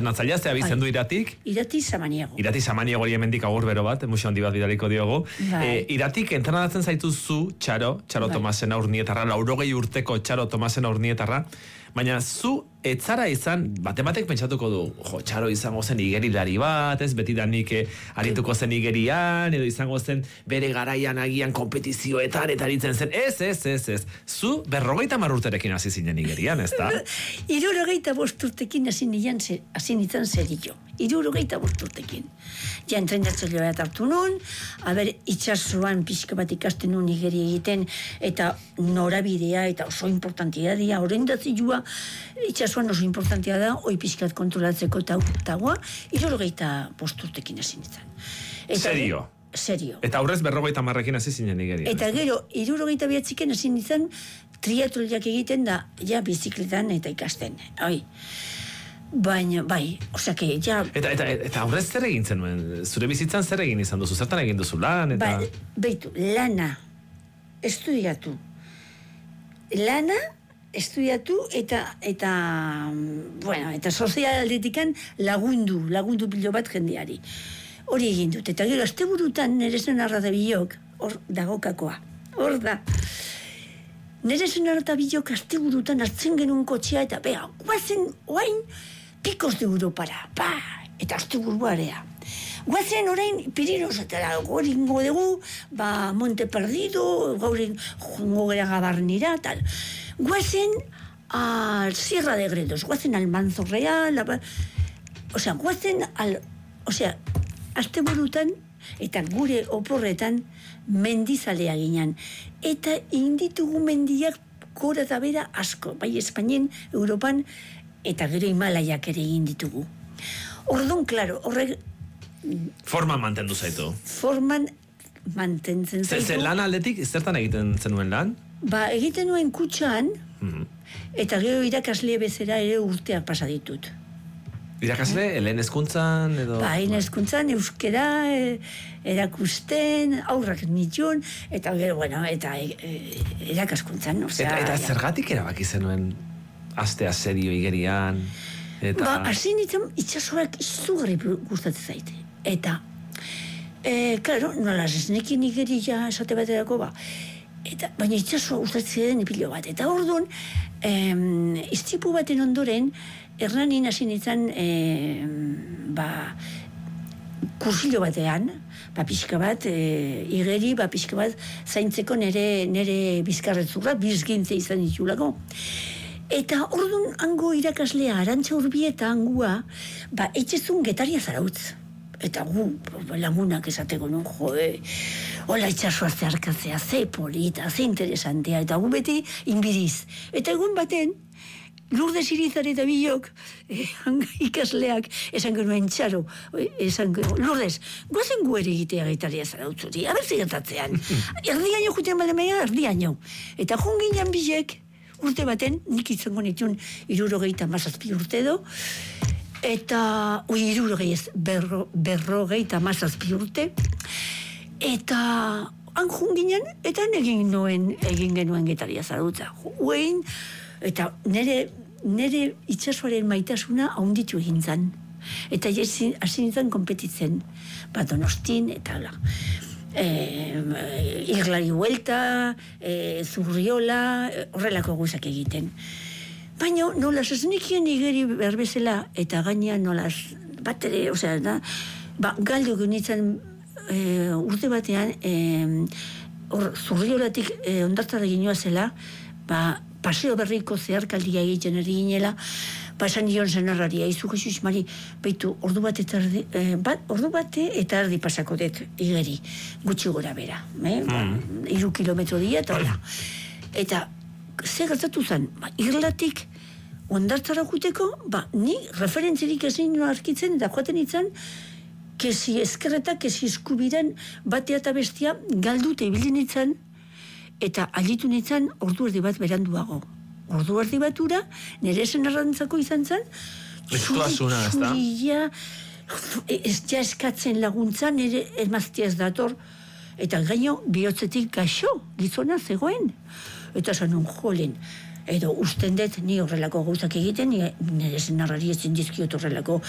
entrenatzailea, ze abizen du Iratik? Irati Samaniego. Irati Samaniego hori hemendik agur bero bat, musio handi bat bidaliko diogu. Iratik entrenatzen zaituzu Txaro Tomasen Urnietarra, 80 urteko Txaro Tomasen Urnietarra, baina zu etzara izan, batek pentsatuko du, Txaro izango zen igerilari bat, ez, betidanik arituko zen igerian, edo izango zen bere garaian agian kompetizioetan eta aritzen zen, ez. Zu 50 urterekin hasi zinen igerian, ez da? 65 urtekin hasi nintzen zerillo. 65 urtekin. Ja entrenatzailea bat hartu nun, itxasuan pixka bat ikasten nun igeri egiten, eta norabidea, eta oso importantia dira, orientazioa, itxasuan oso importantia da, oi pixkat kontrolatzeko tagoa, 65 urtekin hasi nintzen. Serio. Eta aurrez 50 hasi zinen igerian. Eta gero, 69 hasi nintzen, triatloniak egiten da, ja bizikletan eta ikasten. Baina, osake, ja... Eta aurrez zer egin zenuen? Zure bizitzan zer egin izan duzu? Zertan egin duzu lan? Beitu, lana, estudiatu. Eta sozialdetikan lagundu pilo bat jendeari. Hori egin dut. Eta gero, asteburutan nire zenarra da bilok, hor dagokakoa. Hor da. Nire zenarra da bilok asteburutan hartzen genuen kotxea, eta guazen oain Picos de Europara. Eta asteburuarea. Guazen orain Pirinos eta gori ingo dugu, Monte Perdido, gauri jongo gara Gabarnira, tal. Guazen al Sierra de Gredos, guazen al Manzo Real, guazen asteburutan eta gure oporretan mendizalea ginen. Eta inditugu mendiak gora da bera asko, bai Espainien, Europan, eta gero Himalaiak ere egin ditugu. Orduan, klaro, horrek... Forman mantendu zaitu. Forman mantentzen zaitu. Ze lan aldetik, zertan egiten zenuen lan? Egiten nuen kutxan, eta gero irakasle bezera ere urteak pasa ditut. Irakasle, lehen hezkuntzan edo... Lehen hezkuntzan, euskera, erakusten, aurrak nituen, eta gero, eta erakaskuntzan, Eta zergatik erabaki zenuen astea serio igerian? Hasi nintzen, itxasoak izugarri gustatzen zaite. Eta, klaro, nola esnekin igeria esate baterako, baina itxasoa gustatzen den pilo bat. Eta orduan, istripu baten ondoren, Hernanin hasi nintzen kursillo batean, pixka bat, igeri, pixka bat, zaintzeko nere bizkarretzurra, bizgintze izan ditulako. Eta orduan hango irakaslea, Arantxa Urbieta hangua, etxezun Getaria Zarautz. Eta gu, lagunak esateko nun, hola itxasua zeharkatzea, ze polita, ze interesantea, eta gu beti inbidiz. Eta egun baten, Lourdes Irizar eta bilok, ikasleak, esan genuen Txaro, Lourdes, guazen gu ere egitea Getaria Zarautzuri, abertzi gertatzean. Erdiaino juten bale meia, erdiaino. Eta junginan bilek, urte baten, nik izango nituen 67 urte edo, eta, 57 urte, eta han junginen, eta egin genuen Getaria Zarautza. Eta nire itxasoaren maitasuna haunditu egin zan. Eta hasi nintzen konpetitzen, Donostin, eta hola. Irlari Huelta, Zurriola, horrelako guzak egiten. Baina nolaz ez nikien igeri berbezela, eta gainean nolaz, bat ere, galdu genitzen urte batean, Zurriolatik ondartzara ginoa zela, paseo berriko zeharkaldia egiten eri ginela, esan nion zenarraria, izu Jesus Mari, baitu, ordu bat eta erdi pasako dut igeri, gutxi gora bera, 3 kilometro dira, eta hola. Eta, ze gertatu zen, Irlatik, ondartzara juteko, ni referentzirik ezin arkitzen, eta joaten itzan, kesi eskerretak, kesi eskubiren, batea eta bestia, galdute ibilin itzan, eta alitu nintzen ordu erdi bat beranduago. Ordu erdi batura, nire esen arrantzako izan zen, txuria, ez ja eskatzen laguntza, nire emaztia ez dator, eta gaino bihotzetik gaixo, gizona zegoen. Eta zanun jolen, edo usten dut ni horrelako gauzak egiten, nire esen arrari ezin dizkiot horrelako